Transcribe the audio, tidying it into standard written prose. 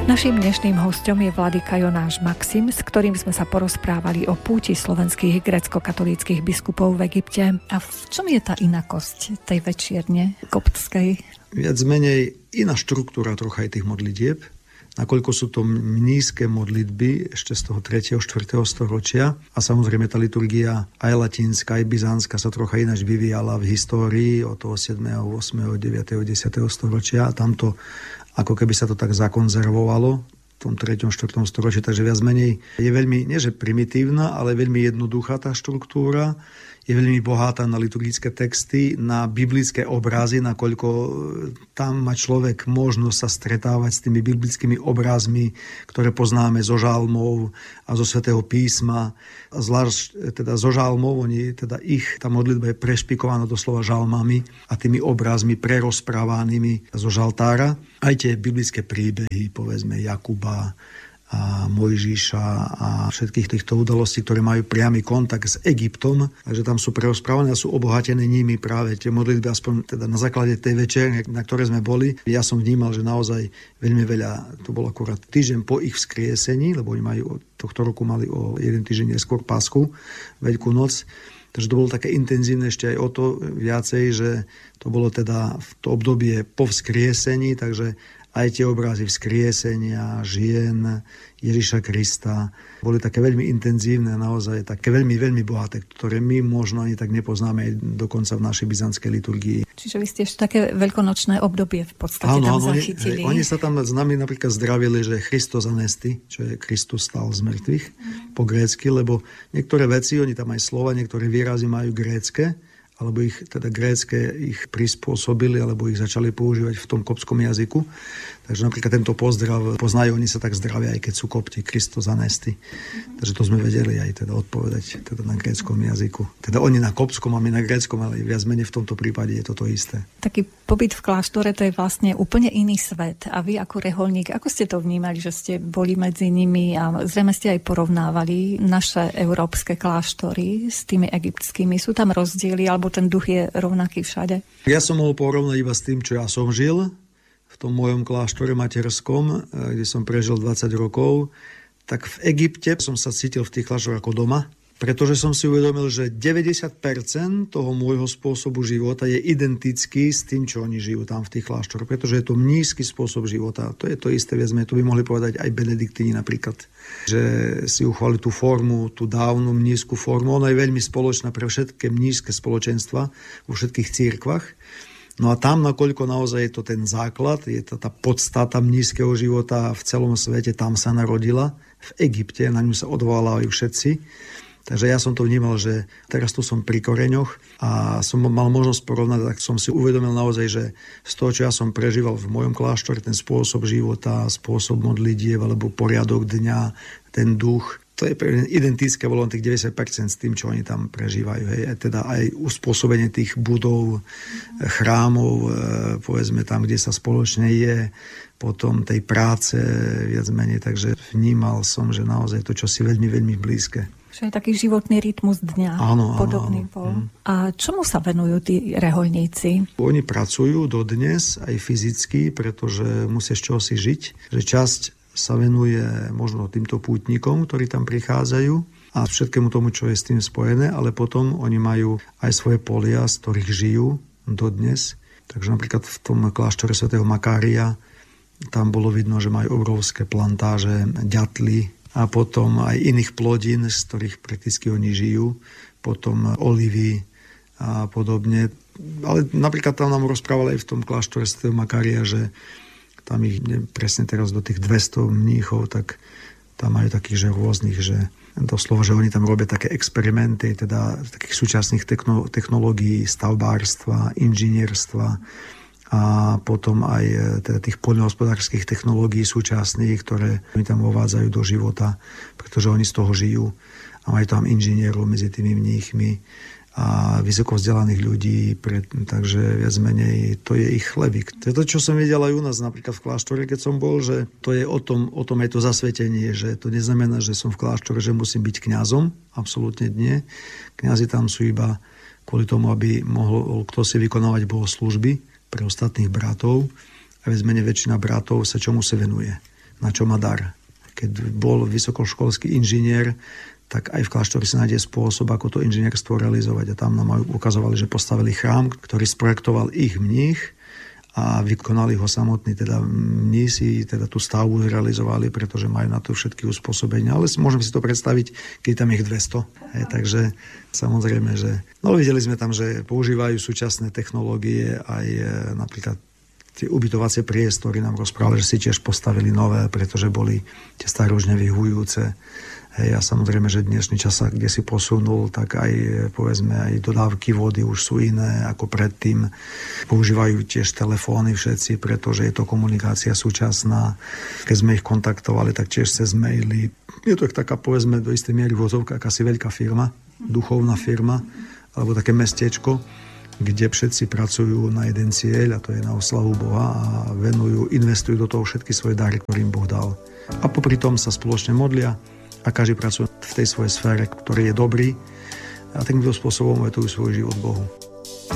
Naším dnešným hosťom je vladyka Jonáš Maxim, s ktorým sme sa porozprávali o púti slovenských grécko-katolíckych biskupov v Egypte. A v čom je tá inakosť tej večierne koptskej? Viac menej iná štruktúra trocha aj tých modlitieb, nakoľko sú to nízke modlitby ešte z toho 3. 4. storočia a samozrejme tá liturgia aj latínska, aj byzantská sa trocha ináč vyvíjala v histórii od toho 7., 8., 9., 10. storočia a tamto ako keby sa to tak zakonzervovalo v tom 3. 4. storočí, takže viac menej je veľmi, nie že primitívna, ale veľmi jednoduchá tá štruktúra, je veľmi bohatá na liturgické texty, na biblické obrazy, nakoľko tam má človek možnosť sa stretávať s tými biblickými obrazmi, ktoré poznáme zo žalmov a zo svätého písma. Zvlášť teda zo žalmov, tá modlitba je prešpikovaná doslova žalmami a tými obrazmi prerozprávanými zo žaltára. Aj tie biblické príbehy, povedzme Jakuba a Mojžiša a všetkých týchto udalostí, ktoré majú priamy kontakt s Egyptom, takže tam sú prerozprávané a sú obohatené nimi práve tie modlitby, aspoň teda na základe tej večere, na ktorej sme boli. Ja som vnímal, že naozaj veľmi veľa, to bol akurát týždeň po ich vzkriesení, lebo oni majú tohto roku mali o jeden týždeň neskôr Paschu, Veľkú noc. Takže to bolo také intenzívne ešte aj o to viacej, že to bolo teda v to obdobie po vzkriesení, takže aj tie obrazy vzkriesenia, žien, Ježiša Krista boli také veľmi intenzívne, naozaj také veľmi, veľmi bohaté, ktoré my možno ani tak nepoznáme aj dokonca v našej byzantskej liturgii. Čiže vy ste ešte také veľkonočné obdobie v podstate tam zachytili. Oni sa tam s nami napríklad zdravili, že Christos anesti, čo je Kristus stal z mŕtvych po grécky, lebo niektoré veci, oni tam aj slova, niektoré výrazy majú grécke, alebo ich teda grécke ich prispôsobili, alebo ich začali používať v tom koptskom jazyku. Takže napríklad tento pozdrav poznajú, oni sa tak zdravia, aj keď sú kopti, Kristos anesti. Takže to sme vedeli aj teda odpovedať teda na gréckom jazyku. Teda oni na koptskom a my na gréckom, ale viac menej v tomto prípade je toto isté. Taký pobyt v kláštore, to je vlastne úplne iný svet. A vy ako reholník, ako ste to vnímali, že ste boli medzi nimi a zrejme ste aj porovnávali naše európske kláštory s tými egyptskými? Sú tam rozdiely, alebo ten duch je rovnaký všade? Ja som mohol porovnať iba s tým, čo ja som žil v tom mojom kláštore materskom, kde som prežil 20 rokov. Tak v Egypte som sa cítil v tých kláštoroch ako doma, pretože som si uvedomil, že 90% toho môjho spôsobu života je identický s tým, čo oni žijú tam v tých kláštoroch, pretože je to mníšsky spôsob života. To je to isté, viac menej, to by mohli povedať aj benediktíni napríklad, že si uchvali tú formu, tú dávnu mníšskú formu. Ona je veľmi spoločná pre všetky mníšske spoločenstva vo všetkých cirkvách. No a tam, nakoľko naozaj je to ten základ, je to tá podstata mníšskeho života v celom svete, tam sa narodila, v Egypte, na ňu sa odvolávajú všetci. Takže ja som to vnímal, že teraz tu som pri koreňoch a som mal možnosť porovnať, tak som si uvedomil naozaj, že z toho, čo ja som prežíval v mojom kláštore, ten spôsob života, spôsob modlitieb alebo poriadok dňa, ten duch, to je identické, bolo tých 90% s tým, čo oni tam prežívajú. Hej. Teda aj uspôsobenie tých budov, chrámov, povedzme tam, kde sa spoločne je, potom tej práce viac menej. Takže vnímal som, že naozaj to, čo si veľmi, veľmi blízke. Že je taký životný rytmus dňa, áno, podobný bol. A čomu sa venujú tí rehoľníci? Oni pracujú dodnes aj fyzicky, pretože musia z čoho si žiť. Že časť sa venuje možno týmto pútnikom, ktorí tam prichádzajú a všetkému tomu, čo je s tým spojené, ale potom oni majú aj svoje polia, z ktorých žijú dodnes. Takže napríklad v tom kláštore svätého Makária tam bolo vidno, že majú obrovské plantáže ďatly a potom aj iných plodín, z ktorých prakticky oni žijú, potom olivy a podobne. Ale napríklad tam nám rozprávali aj v tom kláštore svätého Makária, že tam ich presne teraz do tých 200 mníchov, tak tam majú takých, že rôznych, že doslova, že oni tam robia také experimenty, teda takých súčasných technológií, stavbárstva, inžinierstva a potom aj teda tých poľnohospodárskych technológií súčasných, ktoré oni tam uvádzajú do života, pretože oni z toho žijú a majú tam inžinierov medzi tými mníchmi a vysoko vzdelaných ľudí, takže viac menej to je ich chlebík. To je to, čo som videl aj u nás napríklad v kláštore, keď som bol, že to je o tom aj to zasvetenie, že to neznamená, že som v kláštore, že musím byť kňazom, absolútne nie. Kňazi tam sú iba kvôli tomu, aby mohol kto si vykonávať bohoslúžby pre ostatných bratov a viac menej väčšina bratov sa čomu sa venuje. na čo má dar. Keď bol vysokoškolský inžinier, tak aj v kláštore sa nájde spôsob, ako to inžinierstvo realizovať. A tam nám ukazovali, že postavili chrám, ktorý sprojektoval ich mních a vykonali ho samotní, teda mnísi, teda tú stavbu zrealizovali, pretože majú na to všetky uspôsobenia. Ale môžeme si to predstaviť, keď tam ich 200. Takže samozrejme, že... No videli sme tam, že používajú súčasné technológie, aj napríklad tie ubytovacie priestory nám rozprávali, že si tiež postavili nové, pretože boli tie staré už nevyhovujúce. A samozrejme, že dnešný čas sa kde si posunul, tak aj povedzme aj dodávky vody už sú iné ako predtým. Používajú tiež telefóny všetci, pretože je to komunikácia súčasná. Keď sme ich kontaktovali, tak tiež cez maily. Je to taká, povedzme, do istej miery vozovka, akási veľká firma, duchovná firma, alebo také mestečko, kde všetci pracujú na jeden cieľ, a to je na oslavu Boha, a investujú do toho všetky svoje dary, ktoré im Boh dal. A popri tom sa spoločne modlia a každý pracuje v tej svojej sfére, ktorý je dobrý, a takýmto spôsobom vetujú svoj život Bohu.